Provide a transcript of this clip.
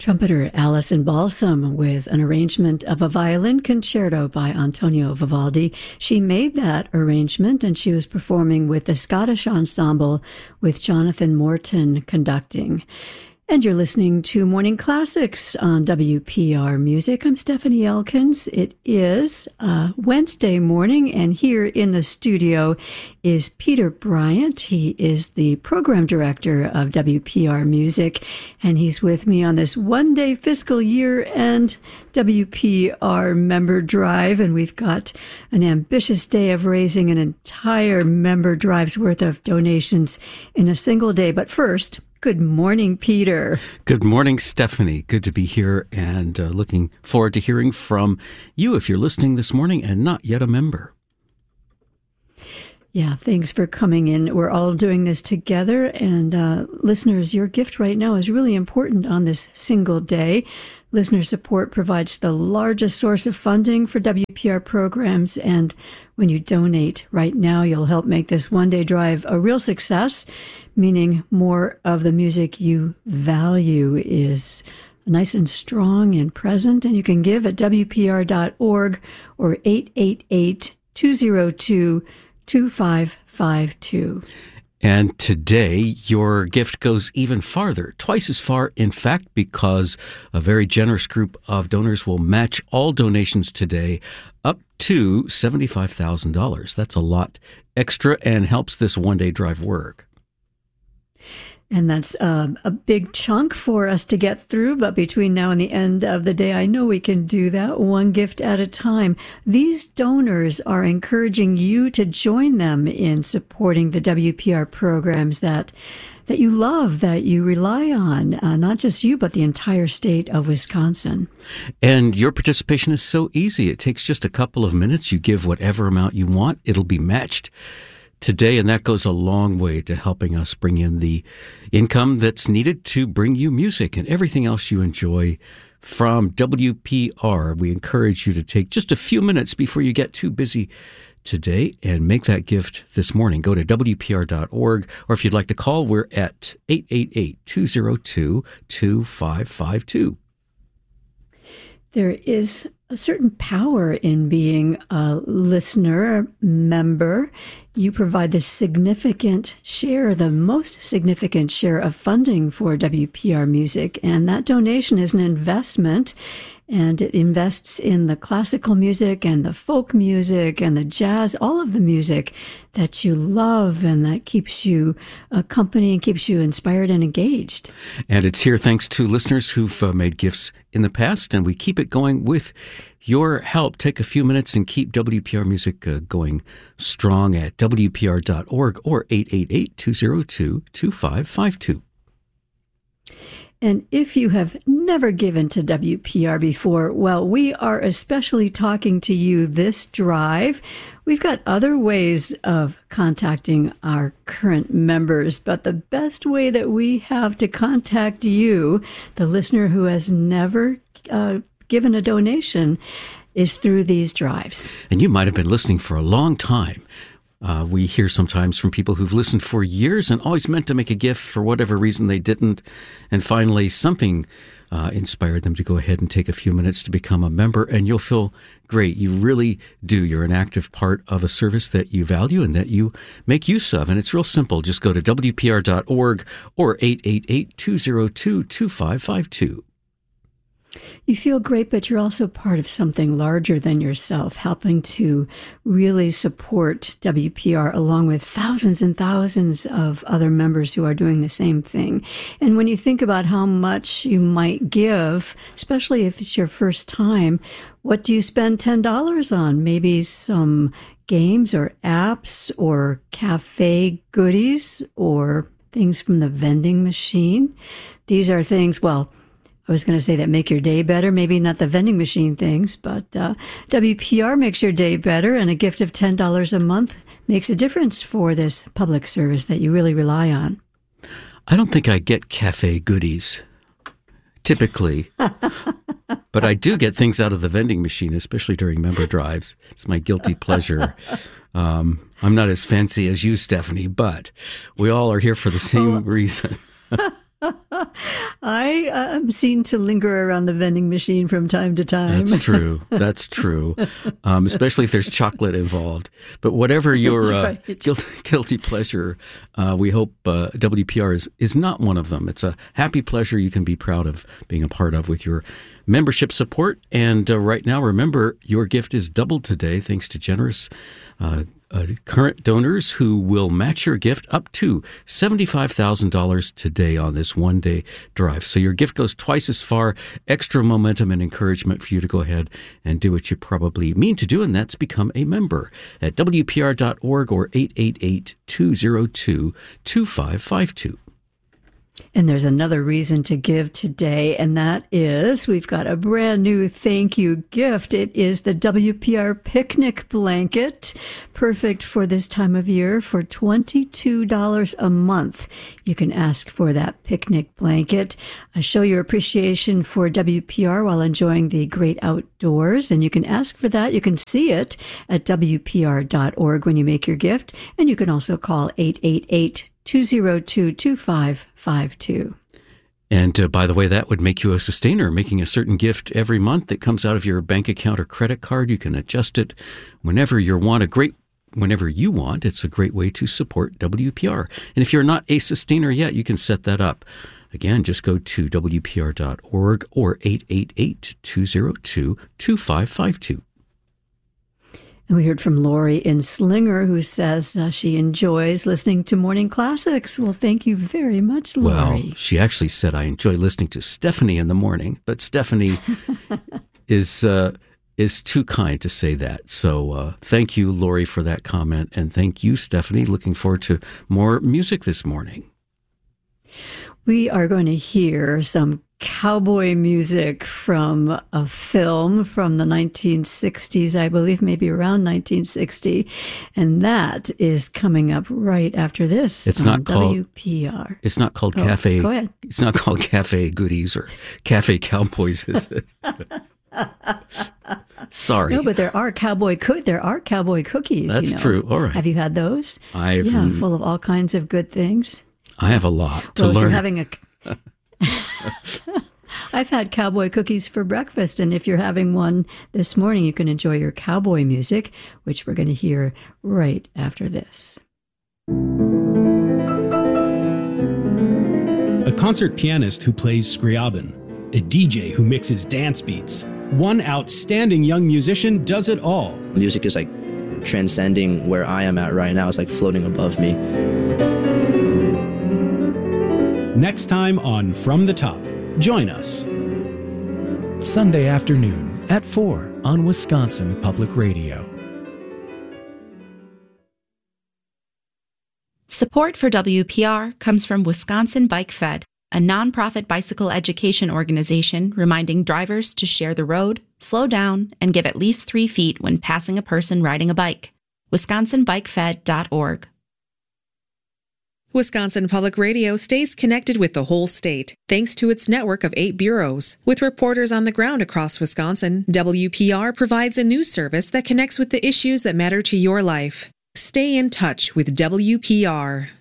Trumpeter Alison Balsam with an arrangement of a violin concerto by Antonio Vivaldi. She made that arrangement and she was performing with the Scottish Ensemble with Jonathan Morton conducting. And you're listening to Morning Classics on WPR Music. I'm Stephanie Elkins. It is Wednesday morning, and here in the studio is Peter Bryant. He is the program director of WPR Music, and he's with me on this one-day fiscal year-end WPR member drive, and we've got an ambitious day of raising an entire member drive's worth of donations in a single day. But first, good morning, Peter. Good morning, Stephanie. Good to be here and looking forward to hearing from you if you're listening this morning and not yet a member. Yeah, thanks for coming in. We're all doing this together. And listeners, your gift right now is really important on this single day. Listener support provides the largest source of funding for WPR programs. And when you donate right now, you'll help make this one-day drive a real success, meaning more of the music you value is nice and strong and present. And you can give at WPR.org or 888-202-2552. And today, your gift goes even farther, twice as far, in fact, because a very generous group of donors will match all donations today up to $75,000. That's a lot extra and helps this one-day drive work. And that's a big chunk for us to get through. But between now and the end of the day, I know we can do that one gift at a time. These donors are encouraging you to join them in supporting the WPR programs that you love, that you rely on, not just you, but the entire state of Wisconsin. And your participation is so easy. It takes just a couple of minutes. You give whatever amount you want. It'll be matched today, and that goes a long way to helping us bring in the income that's needed to bring you music and everything else you enjoy from WPR. We encourage you to take just a few minutes before you get too busy today and make that gift this morning. Go to WPR.org, or if you'd like to call, we're at 888-202-2552. There is a certain power in being a listener, member. You provide the significant share, the most significant share of funding for WPR Music, and that donation is an investment, and it invests in the classical music and the folk music and the jazz, all of the music that you love and that keeps you company and keeps you inspired and engaged. And it's here thanks to listeners who've made gifts in the past, and we keep it going with your help. Take a few minutes and keep WPR Music going strong at WPR.org or 888-202-2552. And if you have never given to WPR before, well, we are especially talking to you this drive. We've got other ways of contacting our current members, but the best way that we have to contact you, the listener who has never given a donation, is through these drives. And you might have been listening for a long time. We hear sometimes from people who've listened for years and always meant to make a gift for whatever reason they didn't. And finally, something inspired them to go ahead and take a few minutes to become a member. And you'll feel great. You really do. You're an active part of a service that you value and that you make use of. And it's real simple. Just go to WPR.org or 888-202-2552. You feel great, but you're also part of something larger than yourself, helping to really support WPR along with thousands and thousands of other members who are doing the same thing. And when you think about how much you might give, especially if it's your first time, what do you spend $10 on? Maybe some games or apps or cafe goodies or things from the vending machine. These are things, well, I was going to say that make your day better, maybe not the vending machine things, but WPR makes your day better, and a gift of $10 a month makes a difference for this public service that you really rely on. I don't think I get cafe goodies, typically, but I do get things out of the vending machine, especially during member drives. It's my guilty pleasure. I'm not as fancy as you, Stephanie, but we all are here for the same reason. I am seen to linger around the vending machine from time to time. That's true. That's true. Especially if there's chocolate involved. But whatever your right. guilty pleasure, we hope WPR is not one of them. It's a happy pleasure you can be proud of being a part of with your membership support. And right now, remember, your gift is doubled today thanks to generous current donors who will match your gift up to $75,000 today on this one-day drive. So your gift goes twice as far, extra momentum and encouragement for you to go ahead and do what you probably mean to do, and that's become a member at WPR.org or 888-202-2552. And there's another reason to give today, and that is we've got a brand new thank you gift. It is the WPR picnic blanket, perfect for this time of year for $22 a month. You can ask for that picnic blanket. Show your appreciation for WPR while enjoying the great outdoors, and you can ask for that. You can see it at WPR.org when you make your gift, and you can also call 888-202-2552. And by the way, that would make you a sustainer, making a certain gift every month that comes out of your bank account or credit card. You can adjust it whenever you want. It's a great way to support WPR. And if you're not a sustainer yet, you can set that up. Again, just go to WPR.org or 888-202-2552. And we heard from Lori in Slinger, who says she enjoys listening to Morning Classics. Well, thank you very much, Lori. Well, she actually said, I enjoy listening to Stephanie in the morning, but Stephanie is too kind to say that. So thank you, Lori, for that comment. And thank you, Stephanie. Looking forward to more music this morning. We are going to hear some cowboy music from a film from the 1960s, I believe, maybe around 1960. And that is coming up right after this. It's not called WPR. It's not called Cafe. Go ahead. It's not called Cafe Goodies or Cafe Cowboys, is it? Sorry. No, but there are cowboy cookies. That's true. All right. Have you had those? Full of all kinds of good things. I have a lot to learn. If you're having I've had cowboy cookies for breakfast, and if you're having one this morning, you can enjoy your cowboy music, which we're going to hear right after this. A concert pianist who plays Scriabin, a DJ who mixes dance beats. One outstanding young musician does it all. Music is like transcending where I am at right now. It's like floating above me. Next time on From the Top, join us. Sunday afternoon at 4 on Wisconsin Public Radio. Support for WPR comes from Wisconsin Bike Fed, a nonprofit bicycle education organization reminding drivers to share the road, slow down, and give at least 3 feet when passing a person riding a bike. WisconsinBikeFed.org. Wisconsin Public Radio stays connected with the whole state, thanks to its network of 8 bureaus. With reporters on the ground across Wisconsin, WPR provides a news service that connects with the issues that matter to your life. Stay in touch with WPR.